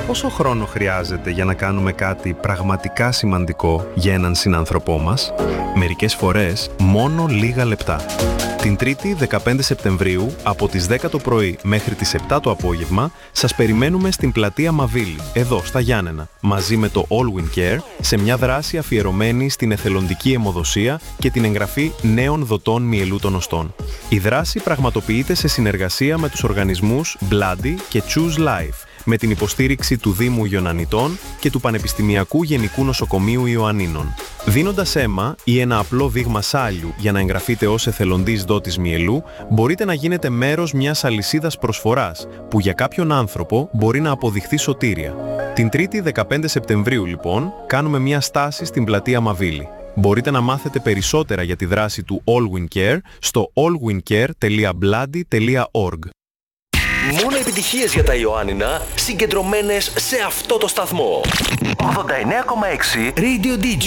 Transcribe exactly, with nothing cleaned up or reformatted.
Πόσο χρόνο χρειάζεται για να κάνουμε κάτι πραγματικά σημαντικό για έναν συνάνθρωπό μας? Μερικές φορές μόνο λίγα λεπτά. Την Τρίτη δεκαπέντε Σεπτεμβρίου από τις δέκα το πρωί μέχρι τις επτά το απόγευμα σας περιμένουμε στην πλατεία Μαβίλη, εδώ στα Γιάννενα, μαζί με το All Win Care, σε μια δράση αφιερωμένη στην εθελοντική αιμοδοσία και την εγγραφή νέων δοτών μυελού των οστών. Η δράση πραγματοποιείται σε συνεργασία με τους οργανισμούς Bloody και Choose Life, με την υποστήριξη του Δήμου Ιωνανιτών και του Πανεπιστημιακού Γενικού Νοσοκομείου Ιωαννίνων. Δίνοντας αίμα ή ένα απλό δείγμα σάλιου για να εγγραφείτε ως εθελοντής δότης μυελού, μπορείτε να γίνετε μέρος μιας αλυσίδας προσφοράς, που για κάποιον άνθρωπο μπορεί να αποδειχθεί σωτήρια. Την Τρίτη δεκαπέντε Σεπτεμβρίου, λοιπόν, κάνουμε μια στάση στην πλατεία Μαβίλη. Μπορείτε να μάθετε περισσότερα για τη δράση του All Win Care στο all win care τελεία bloody τελεία org. Μόνο επιτυχίες για τα Ιωάννινα, συγκεντρωμένες σε αυτό το σταθμό. ογδόντα εννέα κόμμα έξι Radio ντι τζέι.